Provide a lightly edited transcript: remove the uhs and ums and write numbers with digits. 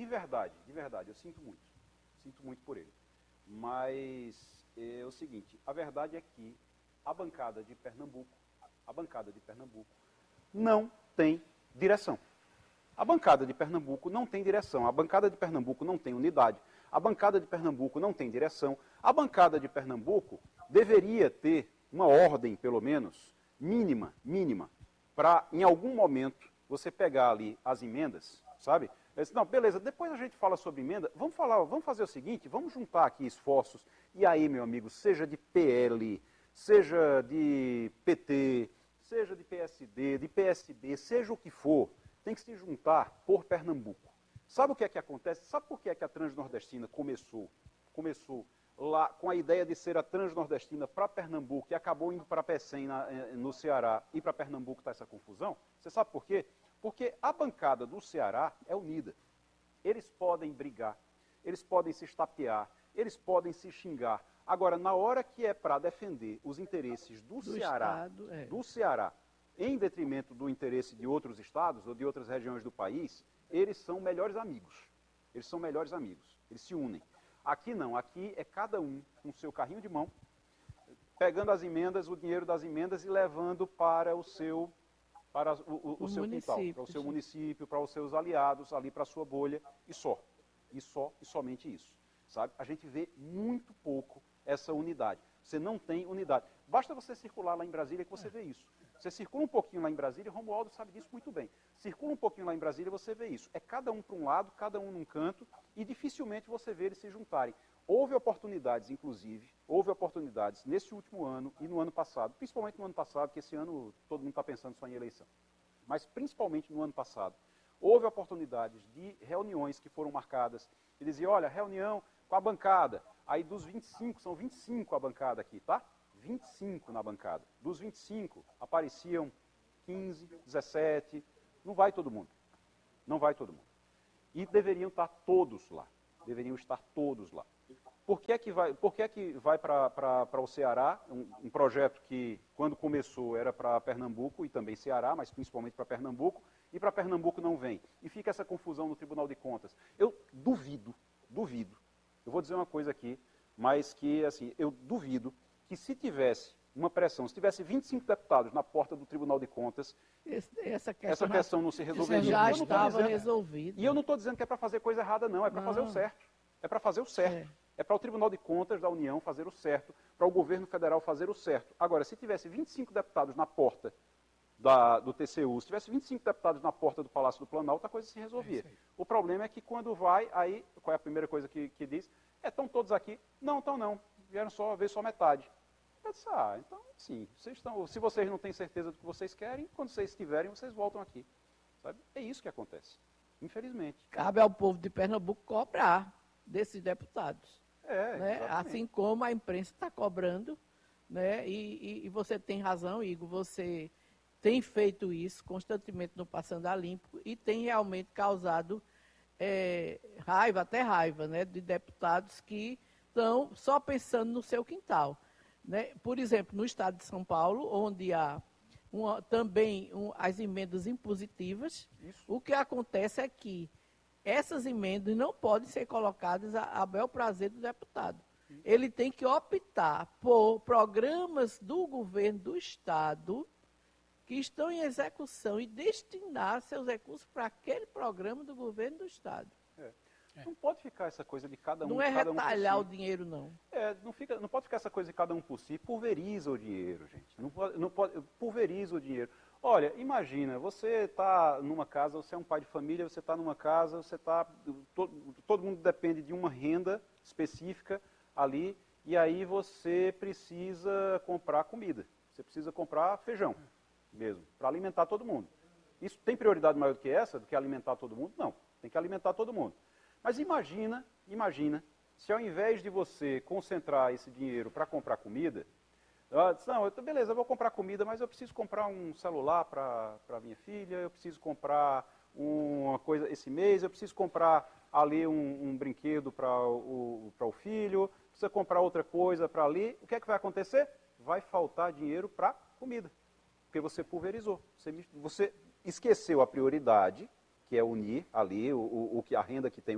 verdade, eu sinto muito por ele. Mas é o seguinte, a verdade é que a bancada de Pernambuco não tem direção. A bancada de Pernambuco não tem direção, a bancada de Pernambuco não tem unidade, a bancada de Pernambuco não tem direção, a bancada de Pernambuco deveria ter uma ordem, pelo menos, mínima, para, em algum momento, você pegar ali as emendas, sabe? Não, beleza, depois a gente fala sobre emenda, vamos fazer o seguinte, vamos juntar aqui esforços, e aí, meu amigo, seja de PL, seja de PT, seja de PSD, de PSB, seja o que for, tem que se juntar por Pernambuco. Sabe o que é que acontece? Sabe por que é que a Transnordestina começou lá com a ideia de ser a Transnordestina para Pernambuco e acabou indo para Pecém, no Ceará, e para Pernambuco está essa confusão? Você sabe por quê? Porque a bancada do Ceará é unida. Eles podem brigar, eles podem se estapear, eles podem se xingar. Agora, na hora que é para defender os interesses do Ceará, em detrimento do interesse de outros estados ou de outras regiões do país, eles são melhores amigos. Eles se unem. Aqui não, aqui é cada um com seu carrinho de mão, pegando as emendas, o dinheiro das emendas e levando para o seu quintal, para o seu município, para os seus aliados, ali para a sua bolha, e somente isso. Sabe? A gente vê muito pouco essa unidade. Você não tem unidade. Basta você circular lá em Brasília que você vê isso. Você circula um pouquinho lá em Brasília, Romualdo sabe disso muito bem. Circula um pouquinho lá em Brasília e você vê isso. É cada um para um lado, cada um num canto, e dificilmente você vê eles se juntarem. Houve oportunidades, inclusive, nesse último ano e no ano passado, principalmente no ano passado, que esse ano todo mundo está pensando só em eleição, mas principalmente no ano passado, houve oportunidades de reuniões que foram marcadas, e dizia, olha, reunião com a bancada, aí dos 25, são 25 a bancada aqui, tá? 25 na bancada. Dos 25, apareciam 15, 17, não vai todo mundo. E deveriam estar todos lá. Por que é que vai para o Ceará, um projeto que, quando começou, era para Pernambuco e também Ceará, mas principalmente para Pernambuco, e para Pernambuco não vem? E fica essa confusão no Tribunal de Contas. Eu duvido, eu vou dizer uma coisa aqui, mas que, assim, eu duvido que se tivesse uma pressão, se tivesse 25 deputados na porta do Tribunal de Contas, essa questão não se resolveria. Já estava resolvida. E eu não estou dizendo que é para fazer coisa errada, não, é para fazer o certo. É para o Tribunal de Contas da União fazer o certo, para o governo federal fazer o certo. Agora, se tivesse 25 deputados na porta do TCU, se tivesse 25 deputados na porta do Palácio do Planalto, a coisa se resolvia. O problema é que quando vai, aí, qual é a primeira coisa que diz? Estão todos aqui? Não, estão não. Vieram ver só metade. Eu disse, então, sim, se vocês não têm certeza do que vocês querem, quando vocês estiverem, vocês voltam aqui. Sabe? É isso que acontece, infelizmente. Cabe ao povo de Pernambuco cobrar desses deputados. Né? Assim como a imprensa está cobrando, né? E você tem razão, Igor, você tem feito isso constantemente no Passando a Limpo e tem realmente causado raiva, né? De deputados que estão só pensando no seu quintal. Né? Por exemplo, no estado de São Paulo, onde há também as emendas impositivas, o que acontece é que essas emendas não podem ser colocadas a bel prazer do deputado. Ele tem que optar por programas do governo do estado que estão em execução e destinar seus recursos para aquele programa do governo do estado. Não pode ficar essa coisa de cada um. Não é retalhar o dinheiro, não. Não pode ficar essa coisa de cada um por si. Pulveriza o dinheiro, gente. Não pode, pulveriza o dinheiro. Olha, imagina, você está numa casa, você é um pai de família, você está numa casa, todo mundo depende de uma renda específica ali, e aí você precisa comprar comida. Você precisa comprar feijão mesmo, para alimentar todo mundo. Isso tem prioridade maior do que essa, do que alimentar todo mundo? Não, tem que alimentar todo mundo. Mas imagina, se ao invés de você concentrar esse dinheiro para comprar comida, beleza, eu vou comprar comida, mas eu preciso comprar um celular para minha filha, eu preciso comprar uma coisa esse mês, eu preciso comprar ali um brinquedo para o filho, precisa comprar outra coisa para ali. O que é que vai acontecer? Vai faltar dinheiro para comida, porque você pulverizou, você esqueceu a prioridade, que é unir ali a renda que tem